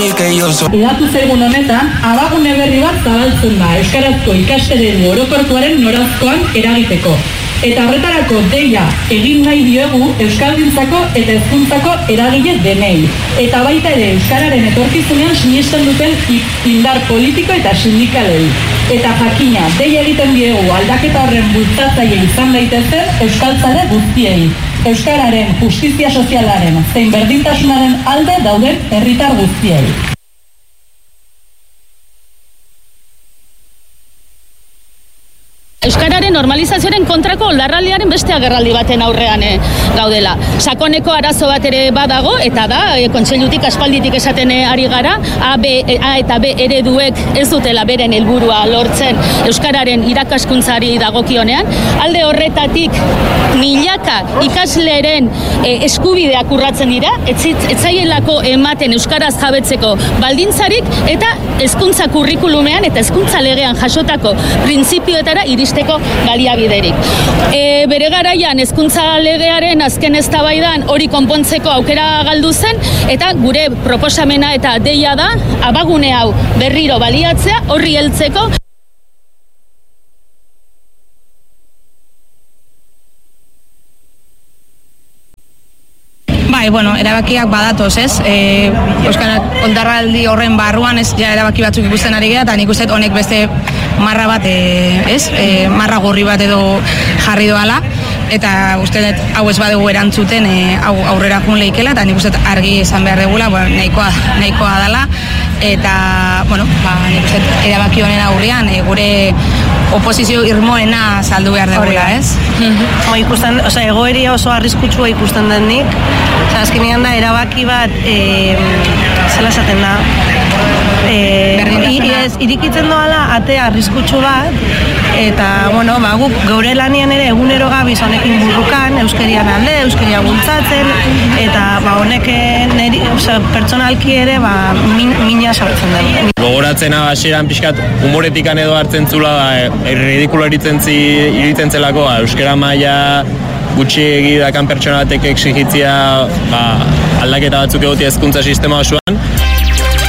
decir que yo soy. Idatu zaigun honetan, abagune berri bat zabaltzen da euskarazko ikasteredu orokortuaren norazkoan eragiteko. Eta horretarako deia egin nahi diogu euskalgintzako eta hezkuntzako eragile denei. Eta baita ere euskararen etorkizunean sinesten duten indar politiko eta sindikalei. Eta jakina, deia egiten diegu aldaketa horren bultzatzaile izan daitezen euskaltzale guztiei. Euskararen, justizia sozialaren, zein berdintasunaren alde dauden herritar guztiei. Euskararen normalizazioaren kontrako oldarraldiaren beste agerraldi baten aurrean gaudela. Sakoneko arazo bat ere badago, eta da, kontseilutik aspalditik esaten ari gara, A eta B ereduek ez dutela beren helburua lortzen euskararen irakaskuntzari dagokionean. Alde horretatik milaka ikasleren eskubideak urratzen dira, etzaielako ematen euskaraz jabetzeko baldintzarik, eta hezkuntza kurrikulumean eta hezkuntza legean jasotako printzipioetara iristen baliabiderik. Bere garaian hezkuntza legearen azken eztabaidan hori konpontzeko aukera galdu zen, eta gure proposamena eta deia da abagune hau berriro baliatzea, horri heltzeko. Erabakiak badatoz, ez? Euskarak oldarraldi horren barruan ez ja erabaki batzuk ikusten ari gara, eta nik uste honek beste marra bat, marra gorri bat edo jarri doala, eta uste hau ez badugu erantzuten hau aurrera jun lehikela, eta nik uste argi esan behar degula, nahikoa dela, eta, nik uste erabaki honen aurrean gure oposizio irmoena saldu behar degula, ez? Egoeria oso arriskutsua ikusten den nik, azkenean da erabaki bat, zela esaten da, irikitzen doala ate arriskutsu bat, eta, guk gaur lanian ere egunero gabiz honekin burrukan, euskerian alde, euskerian bultzatzen, eta honek pertsonalki ere mina sortzen da. Gogoratzen hasieran pixkat humoretikan edo hartzen zula, ridikulo iritzen zelako, euskera maila gutxiegi dakan pertsona batek exigitzia aldaketa batzuk egotia hezkuntza sistema osoan,